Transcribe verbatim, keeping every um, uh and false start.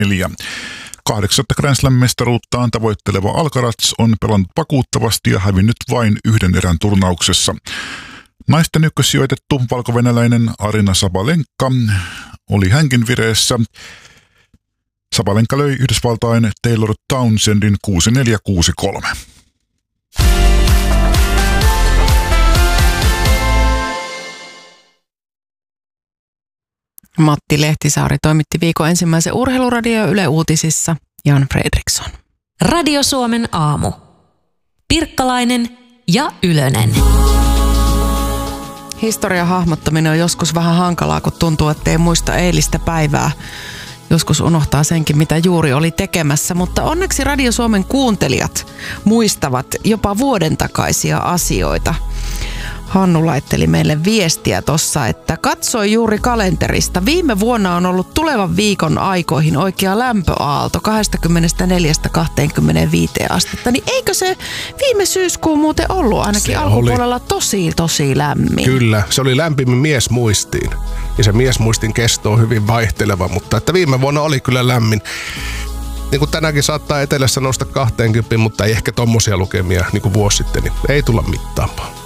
neljä. Kahdeksatta Grand Slam-mestaruuttaan tavoitteleva Alcaraz on pelannut vakuuttavasti ja hävinnyt vain yhden erän turnauksessa. Naisten ykkössijoitettu valkovenäläinen Aryna Sabalenka oli hänkin vireessä. Sabalenka löi Yhdysvaltain Taylor Townsendin kuusi neljä kuusi kolme. Matti Lehtisaari toimitti viikon ensimmäisen urheiluradio Yle Uutisissa. Jan Fredriksson. Radio Suomen aamu. Pirkkalainen ja Ylönen. Historian hahmottaminen on joskus vähän hankalaa, kun tuntuu, ettei muista eilistä päivää. Joskus unohtaa senkin, mitä juuri oli tekemässä, mutta onneksi Radio Suomen kuuntelijat muistavat jopa vuoden takaisia asioita. Hannu laitteli meille viestiä tossa, että katsoi juuri kalenterista. Viime vuonna on ollut tulevan viikon aikoihin oikea lämpöaalto kaksikymmentäneljä kaksikymmentäviisi astetta. Niin eikö se viime syyskuu muuten ollut ainakin se alkupuolella oli tosi tosi lämmin? Kyllä, se oli lämpimin miesmuistiin. Ja se miesmuistin kesto on hyvin vaihteleva, mutta että viime vuonna oli kyllä lämmin. Niin kuin tänäänkin saattaa etelässä nousta kaksikymmentä, mutta ei ehkä tommosia lukemia niin kuin vuosi sitten, niin ei tulla mittaamaan.